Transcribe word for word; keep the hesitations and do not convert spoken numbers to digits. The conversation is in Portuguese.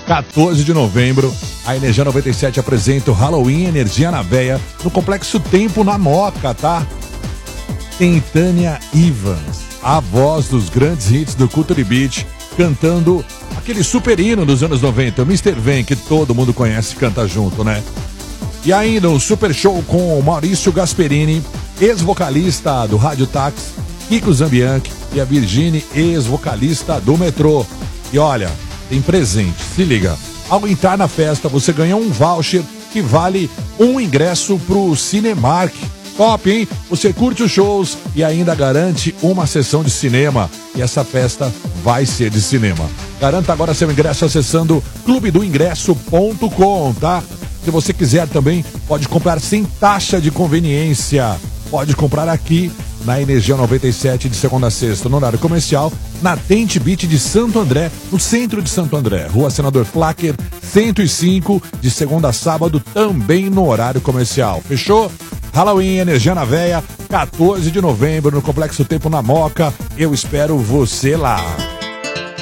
quatorze de novembro, a Energia noventa e sete apresenta o Halloween Energia na Veia, no Complexo Tempo na Moca, tá? Tem Tânia Ivans, a voz dos grandes hits do Culture Beat, cantando aquele super hino dos anos noventa, o mister Vem, que todo mundo conhece e canta junto, né? E ainda um super show com o Maurício Gasperini, ex-vocalista do Rádio Táxi, Kiko Zambianchi e a Virginie, ex-vocalista do Metrô. E olha, tem presente, se liga. Ao entrar na festa, você ganha um voucher que vale um ingresso pro Cinemark. Top, hein? Você curte os shows e ainda garante uma sessão de cinema. E essa festa vai ser de cinema. Garanta agora seu ingresso acessando clube do ingresso ponto com, tá? Se você quiser também, pode comprar sem taxa de conveniência. Pode comprar aqui na Energia noventa e sete de segunda a sexta, no horário comercial, na Tente Beat de Santo André, no centro de Santo André. Rua Senador Flacker, cento e cinco, de segunda a sábado, também no horário comercial. Fechou? Halloween, Energia na Veia, quatorze de novembro, no Complexo Tempo na Moca. Eu espero você lá.